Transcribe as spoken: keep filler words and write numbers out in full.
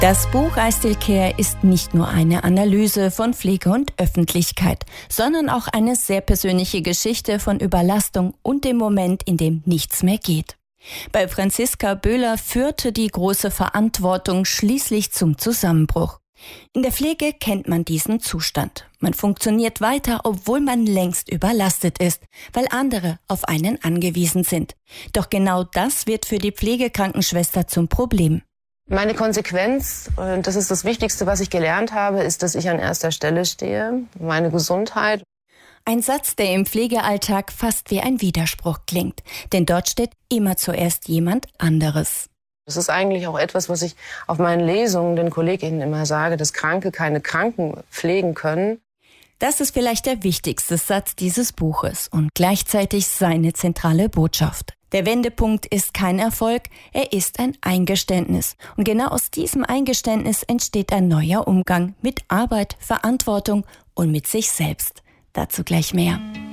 Das Buch I Still Care ist nicht nur eine Analyse von Pflege und Öffentlichkeit, sondern auch eine sehr persönliche Geschichte von Überlastung und dem Moment, in dem nichts mehr geht. Bei Franziska Böhler führte die große Verantwortung schließlich zum Zusammenbruch. In der Pflege kennt man diesen Zustand. Man funktioniert weiter, obwohl man längst überlastet ist, weil andere auf einen angewiesen sind. Doch genau das wird für die Pflegekrankenschwester zum Problem. Meine Konsequenz, und das ist das Wichtigste, was ich gelernt habe, ist, dass ich an erster Stelle stehe, meine Gesundheit. Ein Satz, der im Pflegealltag fast wie ein Widerspruch klingt, denn dort steht immer zuerst jemand anderes. Das ist eigentlich auch etwas, was ich auf meinen Lesungen den KollegInnen immer sage, dass Kranke keine Kranken pflegen können. Das ist vielleicht der wichtigste Satz dieses Buches und gleichzeitig seine zentrale Botschaft. Der Wendepunkt ist kein Erfolg, er ist ein Eingeständnis. Und genau aus diesem Eingeständnis entsteht ein neuer Umgang mit Arbeit, Verantwortung und mit sich selbst. Dazu gleich mehr.